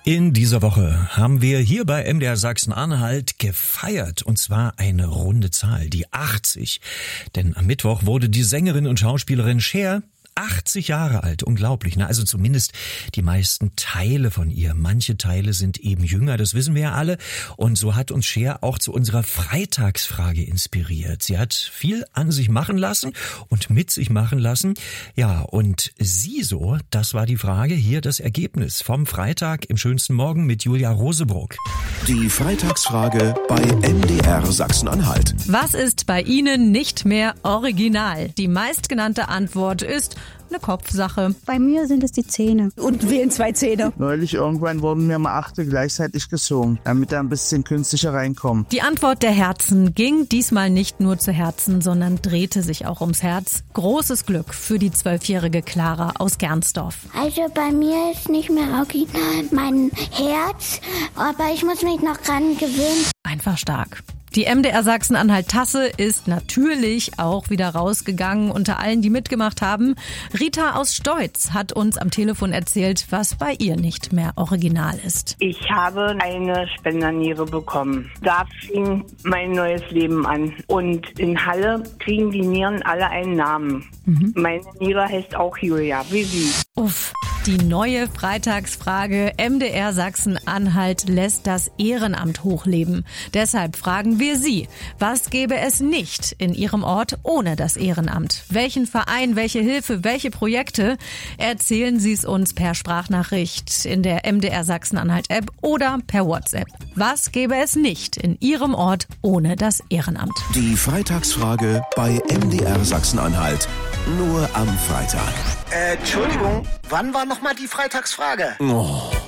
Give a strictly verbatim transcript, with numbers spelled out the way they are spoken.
In dieser Woche haben wir hier bei M D R Sachsen-Anhalt gefeiert, und zwar eine runde Zahl, die achtzig. Denn am Mittwoch wurde die Sängerin und Schauspielerin Cher achtzig Jahre alt, unglaublich, ne? Also zumindest die meisten Teile von ihr. Manche Teile sind eben jünger, das wissen wir ja alle. Und so hat uns Cher auch zu unserer Freitagsfrage inspiriert. Sie hat viel an sich machen lassen und mit sich machen lassen. Ja, und sie so, das war die Frage, hier das Ergebnis vom Freitag im schönsten Morgen mit Julia Rosebrook. Die Freitagsfrage bei M D R Sachsen-Anhalt. Was ist bei Ihnen nicht mehr original? Die meistgenannte Antwort ist eine Kopfsache. Bei mir sind es die Zähne. Und wählen zwei Zähne. Neulich irgendwann wurden mir mal achte gleichzeitig gesungen, damit da ein bisschen künstlicher reinkommt. Die Antwort der Herzen ging diesmal nicht nur zu Herzen, sondern drehte sich auch ums Herz. Großes Glück für die zwölfjährige Clara aus Gernsdorf. Also bei mir ist nicht mehr original mein Herz, aber ich muss mich noch dran gewöhnen. Einfach stark. Die M D R Sachsen-Anhalt-Tasse ist natürlich auch wieder rausgegangen unter allen, die mitgemacht haben. Rita aus Steutz hat uns am Telefon erzählt, was bei ihr nicht mehr original ist. Ich habe eine Spenderniere bekommen. Da fing mein neues Leben an. Und in Halle kriegen die Nieren alle einen Namen. Mhm. Meine Niere heißt auch Julia, wie sie. Uff. Die neue Freitagsfrage M D R Sachsen-Anhalt lässt das Ehrenamt hochleben. Deshalb fragen wir Sie, was gäbe es nicht in Ihrem Ort ohne das Ehrenamt? Welchen Verein, welche Hilfe, welche Projekte? Erzählen Sie es uns per Sprachnachricht in der M D R Sachsen-Anhalt-App oder per WhatsApp. Was gäbe es nicht in Ihrem Ort ohne das Ehrenamt? Die Freitagsfrage bei M D R Sachsen-Anhalt. Nur am Freitag. Äh, Entschuldigung, wann war nochmal die Freitagsfrage? Oh.